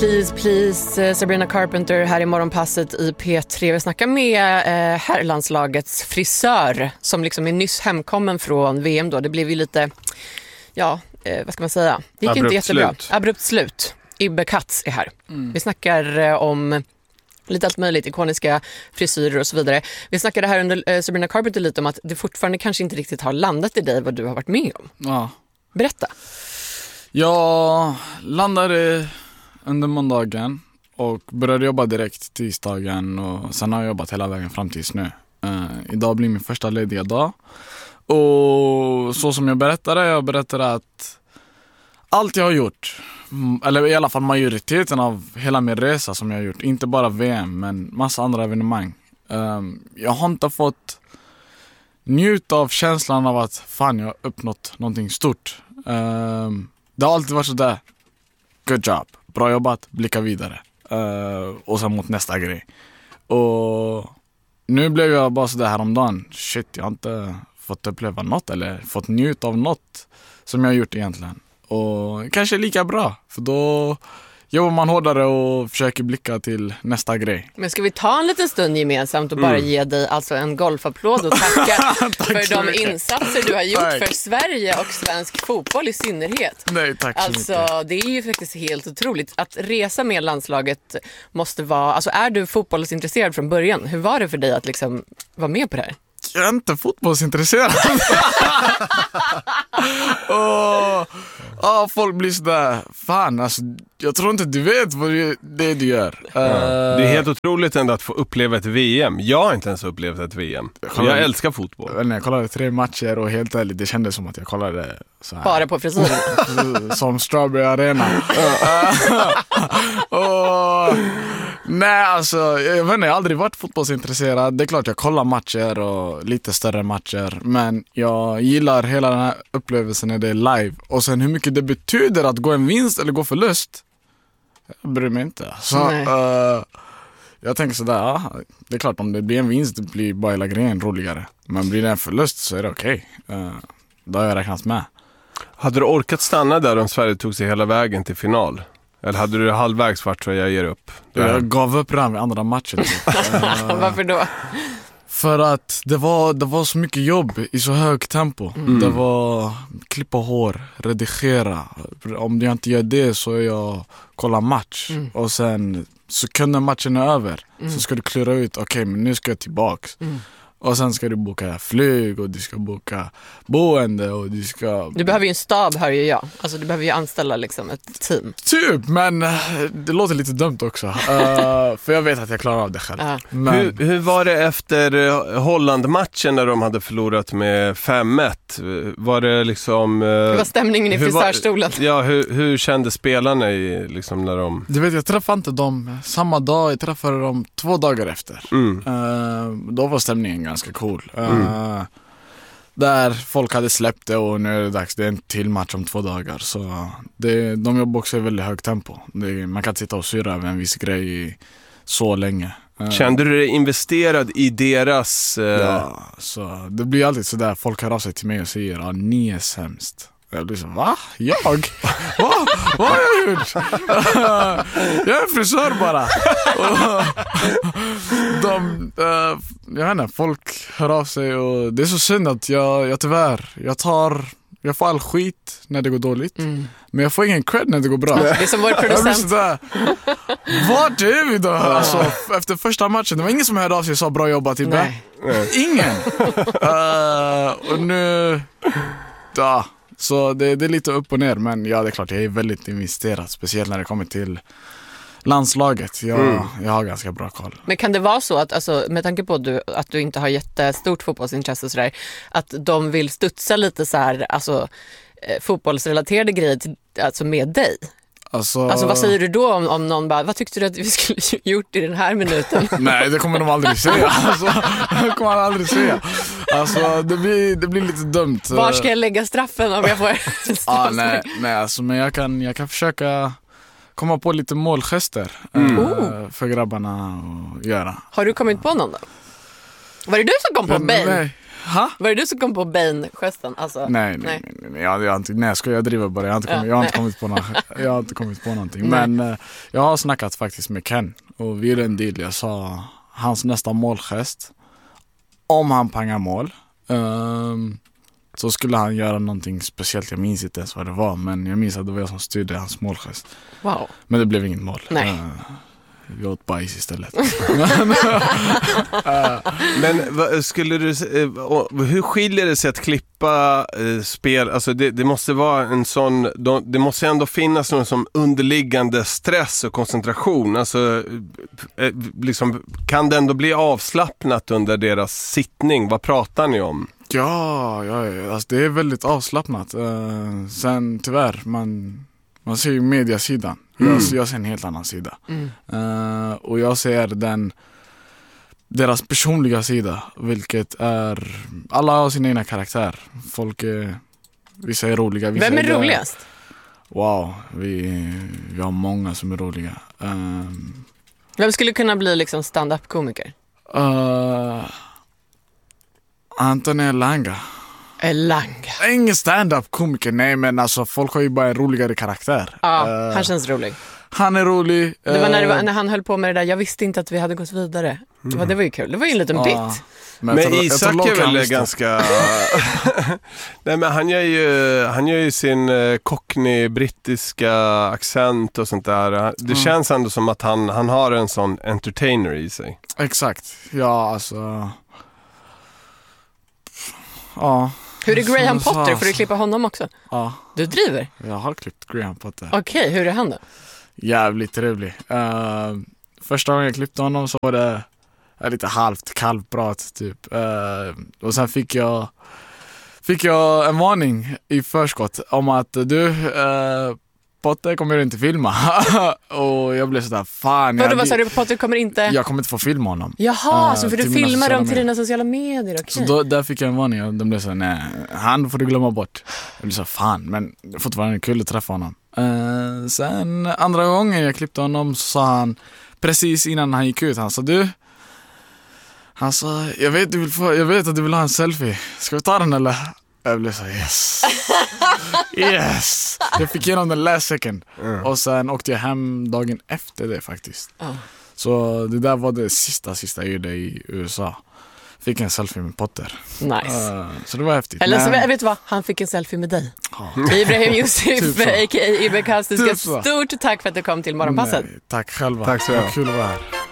Please, Sabrina Carpenter här i Morgonpasset i P3. Vi snackar med herrlandslagets frisör som liksom är nyss hemkommen från VM då. Det blev ju lite, vad ska man säga? Det gick inte jättebra. Abrupt slut. Ibbe Katz är här. Vi snackar om lite allt möjligt, ikoniska frisyrer och så vidare. Vi snackade här under Sabrina Carpenter lite om att det fortfarande kanske inte riktigt har landat i dig vad du har varit med om. Ja. Berätta. Jag landade under måndagen och började jobba direkt tisdagen och sen har jag jobbat hela vägen fram tills nu. Idag blir min första lediga dag. Och så som jag berättade att allt jag har gjort, eller i alla fall majoriteten av hela min resa som jag har gjort, inte bara VM men massa andra evenemang. Jag har inte fått njuta av känslan av att fan jag har uppnått någonting stort. Det har alltid varit sådär, good job, bra jobbat, blicka vidare. Och sen mot nästa grej. Och nu blev jag bara sådär häromdagen, shit jag har inte fått uppleva något eller fått njuta av något som jag har gjort egentligen. Och kanske lika bra, för då jobbar man hårdare och försöker blicka till nästa grej. Men ska vi ta en liten stund gemensamt och bara ge dig alltså en golfapplåd och tacka för de insatser du har gjort för Sverige och svensk fotboll i synnerhet. Nej, tack så mycket. Det är ju faktiskt helt otroligt. Att resa med landslaget måste vara, alltså är du fotbollsintresserad från början? Hur var det för dig att liksom vara med på det här? Jag är inte fotbollsintresserad. Folk blir sådär, fan alltså, jag tror inte du vet vad det du gör. Det är helt otroligt ändå att få uppleva ett VM. Jag har inte ens upplevt ett VM. Jag älskar fotboll. Jag kollade 3 matcher och helt ärligt, det kändes som att jag kollade så här, bara på frisyren. som Strawberry Arena. Nej alltså, jag vet inte, jag har aldrig varit fotbollsintresserad. Det är klart jag kollar matcher och lite större matcher, men jag gillar hela den här upplevelsen när det är live. Och sen hur mycket det betyder att gå en vinst eller gå förlust, jag bryr mig inte. Så jag tänker sådär, det är klart om det blir en vinst, det blir bara hela grejen roligare. Men blir det en förlust så är det okej. Då har jag räknat med. Hade du orkat stanna där om Sverige tog sig hela vägen till final? Eller hade du halvvägs vart tror jag ger upp? Jag gav upp redan vid andra matchen. Varför då? För att det var så mycket jobb i så hög tempo. Det var klippa hår, redigera. Om jag inte gör det så är jag kolla match. Och sen sekunder matchen är över så ska du klura ut, okej, men nu ska jag tillbaks. Och sen ska du boka flyg och du ska boka boende och du ska... Du behöver ju en stab, hör ju jag. Alltså du behöver ju anställa liksom ett team. Typ, men det låter lite dumt också. För jag vet att jag klarar av det själv. Men... Hur var det efter Holland-matchen när de hade förlorat med 5-1? Var det liksom... Hur var stämningen i frisörstolen? Ja, hur kände spelarna liksom när de... Du vet, jag träffade inte dem samma dag. Jag träffade dem 2 dagar efter. Då var stämningen ganska cool. Där folk hade släppt det och nu är det dags. Det är en till match om 2 dagar. Så de jobbar också i väldigt hög tempo. Man kan inte sitta och syra över en viss grej så länge. Kände du dig investerad i deras... Ja, så det blir alltid så där. Folk hör av sig till mig och säger ni är sämst. Jag blir så, va? Jag? Vad har jag gjort? Jag är frisör bara. Jag vet inte, folk hör av sig och det är så synd att jag tyvärr, jag får all skit när det går dåligt, men jag får ingen cred när det går bra. Det är som vår producent. Vart är vi då? Alltså, efter första matchen, det var ingen som hörde av sig och sa bra jobbat i bä. Ingen. Och nu... Ja. Så det är lite upp och ner, men ja, det är klart jag är väldigt investerad, speciellt när det kommer till landslaget. Jag har ganska bra koll. Men kan det vara så att, alltså, med tanke på att du inte har jättestort fotbollsintresse och sådär, att de vill studsa lite så här, alltså, fotbollsrelaterade grejer alltså med dig? Alltså vad säger du då om någon bara, vad tyckte du att vi skulle gjort i den här minuten? Nej, det kommer de aldrig säga. Det kommer de aldrig säga. Alltså det blir lite dumt. Var ska jag lägga straffen om jag får nej, alltså, men jag kan försöka komma på lite målgester för grabbarna att göra. Har du kommit på någon då? Var det du som kom på Bale? Var det du som kom på Bane-gesten? Alltså, Nej. Jag driver bara. Jag har inte kommit på någonting. Men jag har snackat faktiskt med Ken. Och vi gjorde en deal. Jag sa hans nästa målgest. Om han pangar mål. Så skulle han göra någonting speciellt. Jag minns inte ens vad det var. Men jag minns att det var jag som styrde hans målgest. Wow. Men det blev inget mål. Nej. Vi åt bajs istället. Men hur skiljer det sig att klippa spel? Alltså det måste vara en sån, det måste ändå finnas någon som underliggande stress och koncentration. Alltså liksom, kan det ändå bli avslappnat under deras sittning? Vad pratar ni om? Ja, alltså det är väldigt avslappnat. Sen tyvärr, man ser ju mediasidan. Jag ser en helt annan sida. Och jag ser deras personliga sida, vilket är, alla har sin egna karaktär. Vissa är roliga. Vem är roligast? Wow, vi har många som är roliga. Vem skulle kunna bli liksom stand-up-komiker? Antonio Elanga. Ingen stand-up-komiker, nej, men alltså folk har ju bara en roligare karaktär. Ja, han känns rolig. Han är rolig. Det var när han höll på med det där, jag visste inte att vi hade gått vidare. Det var ju kul, det var ju en liten bit. Men Isak är väl ganska... Nej, men han gör ju sin cockney-brittiska accent och sånt där. Det känns ändå som att han har en sån entertainer i sig. Exakt, ja alltså... Ja. Hur är Graham Potter? Får du klippa honom också? Ja. Du driver? Jag har klippt Graham Potter. Okej, hur är han då? Jävligt trevlig. Första gången jag klippte honom så var det lite halvt kalvprat typ. Och sen fick jag en varning i förskott om att du... Potter kommer inte filma. Och jag blev sådär, fan. Vad sa du? Potter kommer inte... Jag kommer inte få filma honom. Jaha, så för du filmar dem till dina sociala medier. Okay. Så där fick jag en varning och de blev såhär, nej, han får du glömma bort. Jag blev såhär, fan, men det är fortfarande kul att träffa honom. Sen andra gången jag klippte honom så sa han, precis innan han gick ut, han sa, jag vet att du vill ha en selfie. Ska vi ta den eller? Jag blev så yes. Jag fick igenom den last second. Och sen åkte jag hem dagen efter det faktiskt. Så det där var det sista jag gjorde i USA. Fick en selfie med Potter. Nice. Så det var häftigt. Eller så vet du vad? Han fick en selfie med dig. Ibrahim Youssef, a.k.a. Ibn Kaos. Du ska stort tack för att du kom till Morgonpasset. Tack själva. Tack så mycket. Kul att vara här.